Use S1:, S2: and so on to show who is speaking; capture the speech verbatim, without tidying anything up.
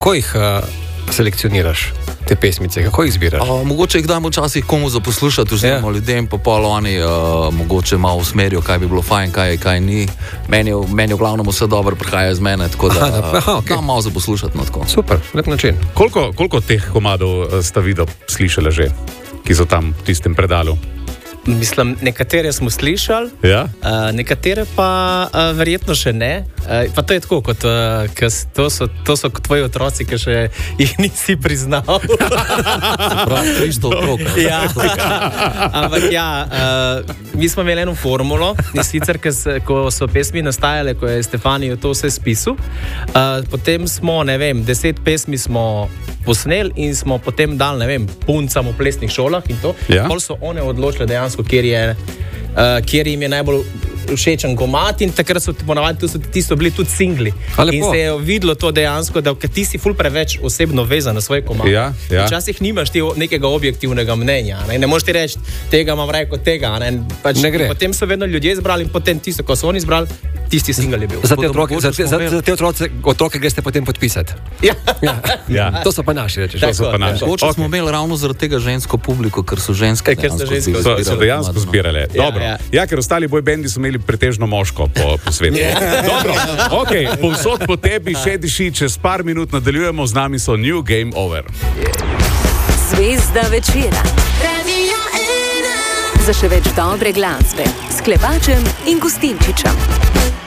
S1: Kako jih uh, selekcioniraš, te pesmice, kako jih izbiraš?
S2: A, mogoče jih damo včasih komu za poslušati, oziroma ja. ljudem, pa pol oni uh, mogoče malo usmerijo, kaj bi bilo fajn, kaj, kaj ni. Meni, meni v glavnem vse dobro prihaja iz mene, tako da
S1: aha, aha, okay.
S2: dam malo za poslušati. No,
S1: super, lep način.
S3: Koliko, koliko teh komadov sta videl slišali že, ki so tam v tistem predalu?
S4: Mislim, nekatere smo slišali,
S3: ja?
S4: uh, nekatere pa uh, verjetno še ne. Uh, pa to je tako, kot uh, to, so, to so tvoji otroci, ki še jih nisi priznal.
S2: Prav, tristo otrok.
S4: Ja. Ampak ja, uh, mi smo imeli eno formulo, in sicer, ko so pesmi nastajale, ko je Stefanijo to vse spisal, uh, potem smo, ne vem, deset pesmi smo posneli in smo potem dali, ne vem, puncam v plesnih šolah in to.
S3: Ja.
S4: Pol so one odločile dejansko, kjer, je, uh, kjer jim je najbolj všečen komad in takrat so ponavadi ti so bili tudi singli. In se je videlo to dejansko, da ti si ful preveč osebno vezan na svoj komad.
S3: Ja, ja.
S4: Včasih nimaš ti nekega objektivnega mnenja. Ne, ne možeš ti reči, tega imam raje kot tega. Ne, pač
S1: ne gre.
S4: Potem so vedno ljudje izbrali in potem tisto, ko so oni izbrali, tisti singl je bil.
S1: Za te otroke, za te, za, za te otroce, otroke greste potem podpisati.
S4: Ja.
S1: Ja. Ja. To so pa naši, rečeš.
S3: To so pa naši.
S2: Mogoče okay. smo imeli ravno zaradi tega žensko publiko, ker so ženske
S4: ker so, žensko
S3: so, so dejansko zbirale.
S4: Ja,
S3: Dobro.
S4: ja.
S3: Ja, ker ostali boybendi so imeli pretežno moško po, po svetu. Yeah. Dobro, ok, povsod po tebi še diši, čez par minut nadaljujemo, z nami so New Game Over.
S5: Zvezda večera. Za še več dobre glasbe s Klepačem in Gustinčičem.